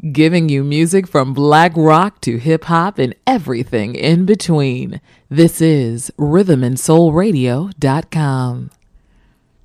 giving you music from black rock to hip hop and everything in between. This is rhythmandsoulradio.com.